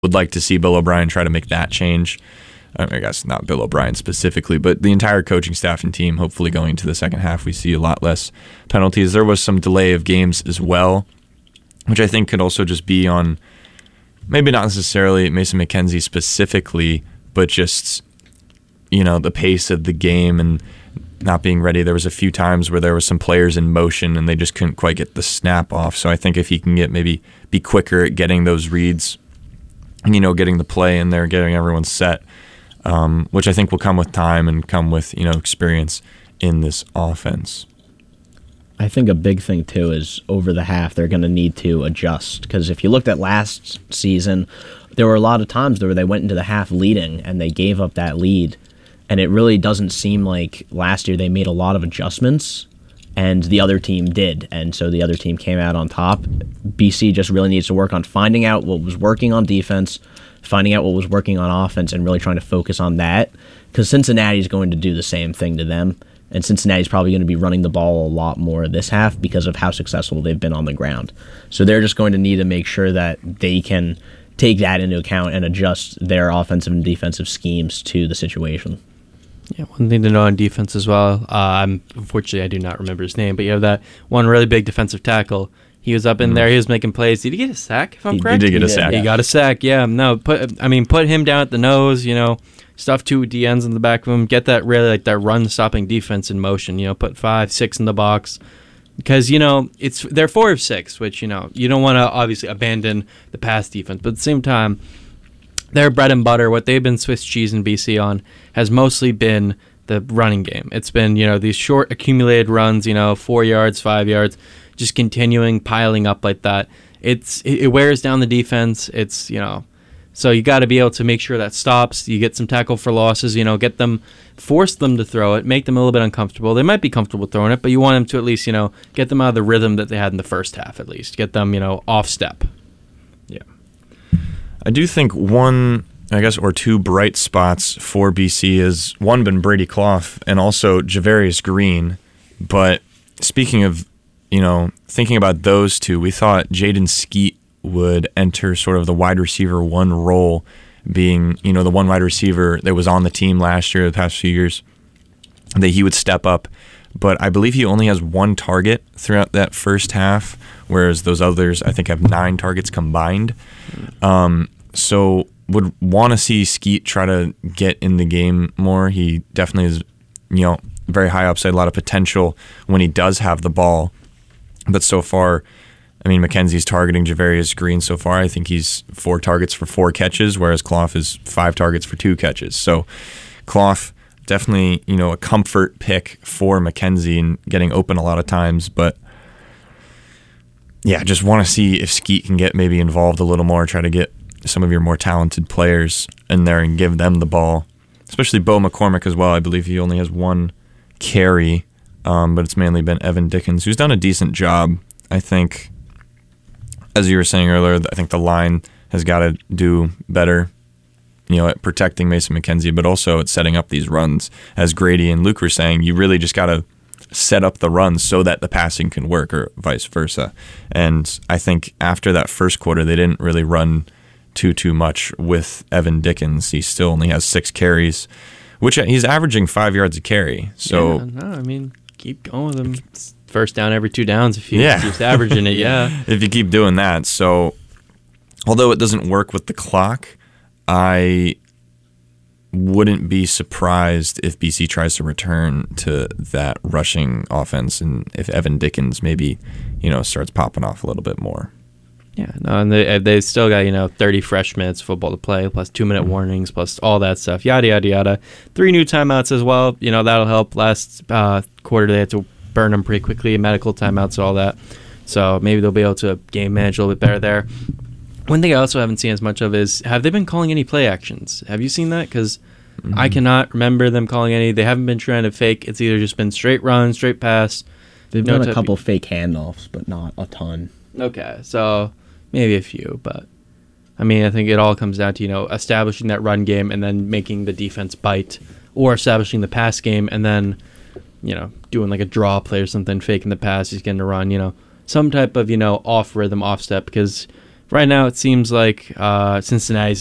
would like to see Bill O'Brien try to make that change. I guess not Bill O'Brien specifically, but the entire coaching staff and team. Hopefully going into the second half, we see a lot less penalties. There was some delay of games as well, which I think could also just be on maybe not necessarily Mason McKenzie specifically, but just, the pace of the game and not being ready. There was a few times where there was some players in motion and they just couldn't quite get the snap off. So I think if he can be quicker at getting those reads, getting the play in there, getting everyone set, which I think will come with time and come with, experience in this offense. I think a big thing, too, is over the half, they're going to need to adjust. Because if you looked at last season, there were a lot of times where they went into the half leading and they gave up that lead. And it really doesn't seem like last year they made a lot of adjustments, and the other team did. And so the other team came out on top. BC just really needs to work on finding out what was working on defense, finding out what was working on offense, and really trying to focus on that. Because Cincinnati's going to do the same thing to them. And Cincinnati's probably going to be running the ball a lot more this half because of how successful they've been on the ground. So they're just going to need to make sure that they can take that into account and adjust their offensive and defensive schemes to the situation. Yeah, one thing to know on defense as well, unfortunately I do not remember his name, but you have that one really big defensive tackle. He was up in there, he was making plays. Did he get a sack, if I'm correct? He did get a sack. He got a sack, yeah. No, put him down at the nose, stuff 2 DNs in the back of him, get that really that run-stopping defense in motion, put 5, 6 in the box. Because, they're 4 of 6, which, you don't want to obviously abandon the pass defense, but at the same time, their bread and butter, what they've been Swiss cheese in BC on, has mostly been the running game. It's been, these short accumulated runs, 4 yards, 5 yards, just continuing, piling up like that. It wears down the defense. It's, so you got to be able to make sure that stops. You get some tackle for losses, force them to throw it, make them a little bit uncomfortable. They might be comfortable throwing it, but you want them to at least, get them out of the rhythm that they had in the first half at least. Get them, off step. Yeah. I do think one, or two bright spots for BC has, one, been Brady Clough and also Javarius Green. But speaking of, thinking about those two, we thought Jaden Skeet would enter sort of the wide receiver 1 role, being, the one wide receiver that was on the team last year, the past few years, that he would step up. But I believe he only has 1 target throughout that first half, whereas those others, I think, have 9 targets combined. So would want to see Skeet try to get in the game more. He definitely is, very high upside, a lot of potential when he does have the ball. But so far, Mackenzie's targeting Javarius Green so far. I think he's 4 targets for 4 catches, whereas Clough is 5 targets for 2 catches. So Clough, definitely, a comfort pick for Mackenzie and getting open a lot of times. But yeah, just want to see if Skeet can get maybe involved a little more, try to get some of your more talented players in there and give them the ball, especially Bo McCormick as well. I believe he only has 1 carry, but it's mainly been Evan Dickens, who's done a decent job. I think, as you were saying earlier, I think the line has got to do better, at protecting Mason McKenzie, but also at setting up these runs. As Grady and Luke were saying, you really just got to set up the runs so that the passing can work, or vice versa. And I think after that first quarter, they didn't really run too much with Evan Dickens. He still only has 6 carries, which he's averaging 5 yards a carry. So keep going with him. First down every 2 downs if you keep averaging it. Yeah, if you keep doing that. So although it doesn't work with the clock, I wouldn't be surprised if BC tries to return to that rushing offense, and if Evan Dickens maybe starts popping off a little bit more. Yeah, no, and they still got 30 fresh minutes of football to play, plus 2-minute warnings, plus all that stuff, yada yada yada. 3 new timeouts as well. That'll help. Last quarter they had to burn them pretty quickly, medical timeouts, all that. So maybe they'll be able to game manage a little bit better there. One thing I also haven't seen as much of is, have they been calling any play actions? Have you seen that? Because I cannot remember them calling any. They haven't been trying to fake. It's either just been straight run, straight pass. They've done a couple fake handoffs, but not a ton. Okay, so maybe a few, but I think it all comes down to, establishing that run game and then making the defense bite, or establishing the pass game and then, doing like a draw play or something, faking the pass, he's getting to run, some type of, off rhythm, off step, because right now it seems like Cincinnati's